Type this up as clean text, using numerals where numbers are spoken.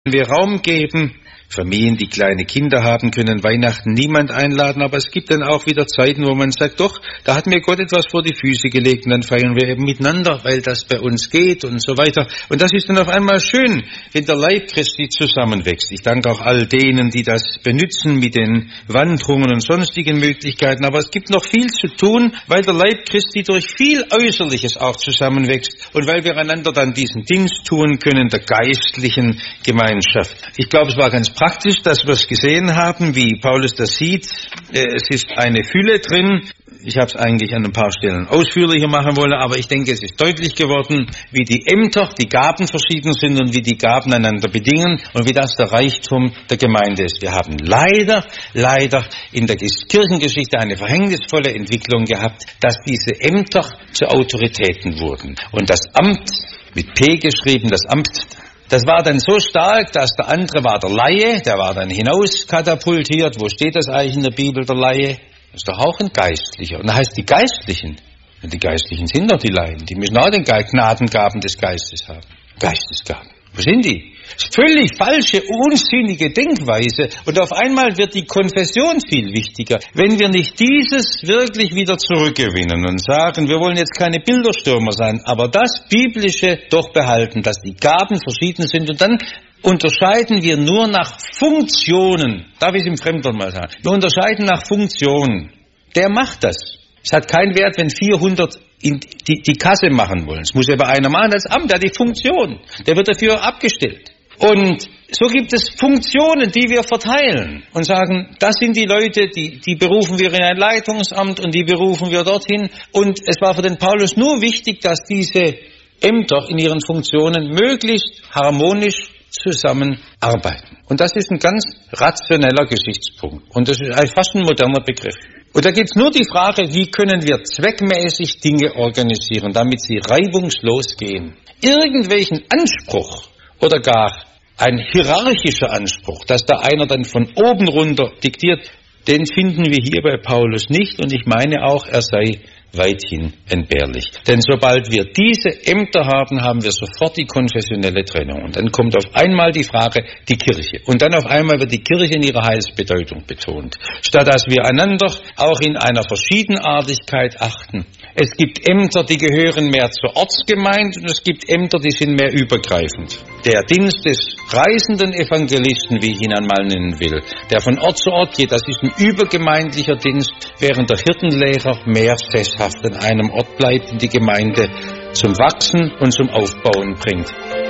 wir Raum geben. Familien, die kleine Kinder haben, können Weihnachten niemand einladen, aber es gibt dann auch wieder Zeiten, wo man sagt, doch, da hat mir Gott etwas vor die Füße gelegt und dann feiern wir eben miteinander, weil das bei uns geht und so weiter. Und das ist dann auf einmal schön, wenn der Leib Christi zusammenwächst. Ich danke auch all denen, die das benutzen mit den Wanderungen und sonstigen Möglichkeiten, aber es gibt noch viel zu tun, weil der Leib Christi durch viel Äußerliches auch zusammenwächst und weil wir einander dann diesen Dienst tun können, der geistlichen Gemeinschaft. Ich glaube, es war ganz praktisch, dass wir es gesehen haben, wie Paulus das sieht. Es ist eine Fülle drin. Ich habe es eigentlich an ein paar Stellen ausführlicher machen wollen, aber ich denke, es ist deutlich geworden, wie die Ämter, die Gaben verschieden sind und wie die Gaben einander bedingen und wie das der Reichtum der Gemeinde ist. Wir haben leider in der Kirchengeschichte eine verhängnisvolle Entwicklung gehabt, dass diese Ämter zu Autoritäten wurden. Und das Amt, mit P geschrieben, das Amt, das war dann so stark, dass der andere war der Laie, der war dann hinauskatapultiert. Wo steht das eigentlich in der Bibel, der Laie? Das ist doch auch ein Geistlicher. Und da heißt die Geistlichen. Und die Geistlichen sind doch die Laien. Die müssen auch den Gnadengaben des Geistes haben. Geistesgaben. Wo sind die? Das ist völlig falsche, unsinnige Denkweise. Und auf einmal wird die Konfession viel wichtiger. Wenn wir nicht dieses wirklich wieder zurückgewinnen und sagen, wir wollen jetzt keine Bilderstürmer sein, aber das Biblische doch behalten, dass die Gaben verschieden sind und dann unterscheiden wir nur nach Funktionen. Darf ich es im Fremdwort mal sagen? Wir unterscheiden nach Funktionen. Der macht das. Es hat keinen Wert, wenn 400 die Kasse machen wollen. Es muss aber einer machen, das Amt, der hat die Funktion. Der wird dafür abgestellt. Und so gibt es Funktionen, die wir verteilen und sagen, das sind die Leute, die berufen wir in ein Leitungsamt und die berufen wir dorthin. Und es war für den Paulus nur wichtig, dass diese Ämter in ihren Funktionen möglichst harmonisch zusammenarbeiten. Und das ist ein ganz rationeller Gesichtspunkt. Und das ist fast ein moderner Begriff. Und da gibt's nur die Frage, wie können wir zweckmäßig Dinge organisieren, damit sie reibungslos gehen. Irgendwelchen Anspruch oder gar ein hierarchischer Anspruch, dass da einer dann von oben runter diktiert, den finden wir hier bei Paulus nicht. Und ich meine auch, er sei weithin entbehrlich. Denn sobald wir diese Ämter haben, haben wir sofort die konfessionelle Trennung. Und dann kommt auf einmal die Frage, die Kirche. Und dann auf einmal wird die Kirche in ihrer Heilsbedeutung betont. Statt dass wir einander auch in einer Verschiedenartigkeit achten. Es gibt Ämter, die gehören mehr zur Ortsgemeinde und es gibt Ämter, die sind mehr übergreifend. Der Dienst des reisenden Evangelisten, wie ich ihn einmal nennen will, der von Ort zu Ort geht, das ist ein übergemeindlicher Dienst, während der Hirtenlehrer mehr sesshaft an einem Ort bleibt und die Gemeinde zum Wachsen und zum Aufbauen bringt.